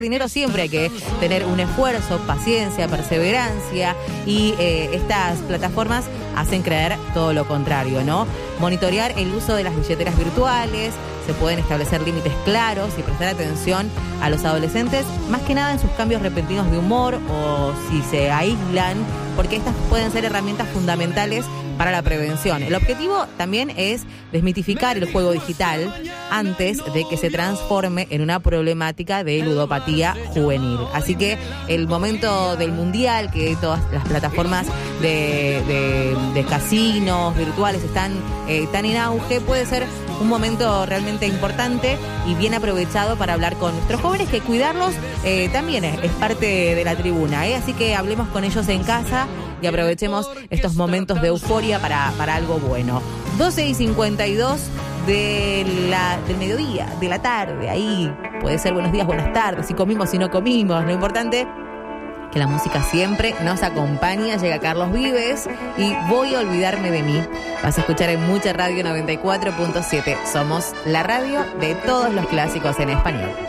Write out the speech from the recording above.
dinero siempre hay que tener un esfuerzo, paciencia, perseverancia y estas plataformas hacen creer todo lo contrario, ¿no? Monitorear el uso de las billeteras virtuales, se pueden establecer límites claros y prestar atención a los adolescentes, más que nada en sus cambios repentinos de humor o si se aíslan, porque estas pueden ser herramientas fundamentales para la prevención. El objetivo también es desmitificar el juego digital antes de que se transforme en una problemática de ludopatía juvenil. Así que el momento del mundial, que todas las plataformas de casinos virtuales están tan en auge, puede ser un momento realmente importante y bien aprovechado para hablar con nuestros jóvenes, que cuidarlos también es parte de la tribuna, Así que hablemos con ellos en casa y aprovechemos estos momentos de euforia para algo bueno. 12:52 del mediodía, de la tarde, ahí puede ser buenos días, buenas tardes, si comimos, si no comimos, lo importante que la música siempre nos acompaña. Llega Carlos Vives y Voy a olvidarme de mí. Vas a escuchar en Mucha Radio 94.7. Somos la radio de todos los clásicos en español.